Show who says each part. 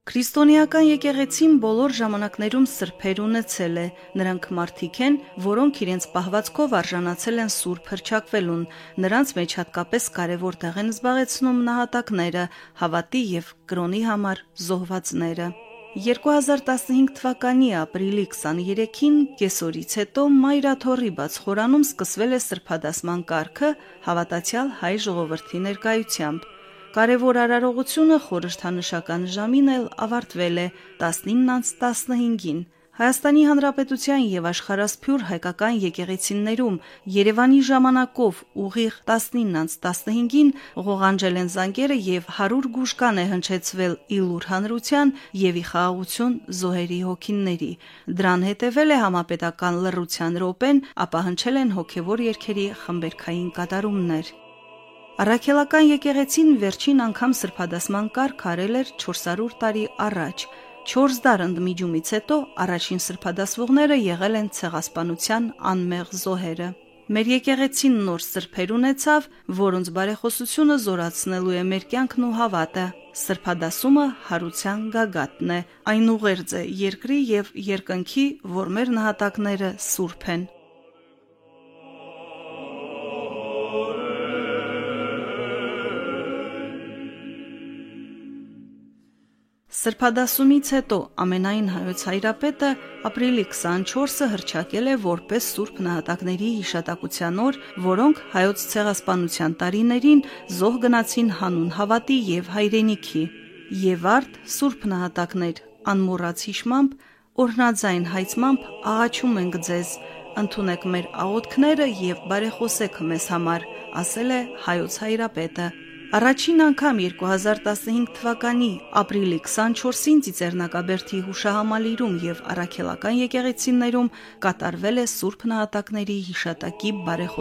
Speaker 1: Քրիստոնեական եկեղեցին բոլոր ժամանակներում սրբեր ունեցել է, նրանք մարդիկ են, որոնք իրենց պահվածքով արժանացել են սուրբ հռչակվելուն, նրանց մեջ հատկապես կարևոր տեղ են զբաղեցնում նահատակները, հավատի և կրոնի համար զոհվածները։ 2015 թվականի ապրիլի 23-ին կեսօրից հետո Մայրաթոռի բաց խորանում սկսվել է սրբադասման կարգը հավատացյալ հայ ժողովրդի ներկայությամբ։ Կարևոր արարողությունը խորհրդանշական ժամին էլ ավարտվել է 19:15-ին։ Հայաստանի Հանրապետության եւ աշխարհասփյուր հայկական եկեղեցիներում Երևանի ժամանակով ուղիղ 19:15-ին ղողանջել են զանգերը եւ 100 գուշկան է հնչեցվել ի լուր հանրության եւ ի խաղաղություն զոհերի հոգիների։ Դրան հետեւել է համապետական լռության րոպեն, ապա հնչել են հոգեվոր երգերի խմբերգային կատարումներ։ Առաքելական եկեղեցին վերջին անգամ սրբադասման կարգ արել էր 400 տարի առաջ։ 4 դար ընդմիջումից հետո առաջին սրբադասվողները եղել են ցեղասպանության անմեղ զոհերը։ Մեր եկեղեցին նոր սրբեր ունեցավ, որոնց բարեխոսությունը զորացնելու է մեր կյանքն ու հավատը։ Սրբադասումը հարության գագաթն է, այն ուղերձ է երկրի եւ երկնքի, որ մեր նահատակները սուրբ են։ Սրբադասումից հետո ամենայն հայոց հայրապետը ապրիլի 24-ը հռչակել է որպես Սուրբ նահատակների հիշատակության օր, որոնք հայոց ցեղասպանության տարիներին զոհ գնացին հանուն հավատի եւ հայրենիքի։ Եվ արդ Սուրբ նահատակներ, անմոռաց հիշմամբ, օրհնաձայն հայցմամբ աղաչում ենք ձեզ, ընդունեք մեր աղոթքները եւ բարեխոսեք մեզ համար, ասել է հայոց հայրապետը։ Առաջին անգամ 2015 թվականի ապրիլի 24-ին Ծիծեռնակաբերդի հուշահամալիրում եւ առաքելական եկեղեցիներում կատարվել է Սուրբ նահատակների հիշատակի բարեխոսություն։